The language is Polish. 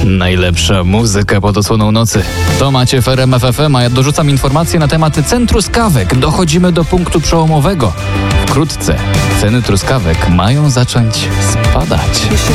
Najlepsza muzyka pod osłoną nocy. To macie w RMF FM, a ja dorzucam informacje na temat cen truskawek. Dochodzimy do punktu przełomowego. Wkrótce ceny truskawek mają zacząć spadać.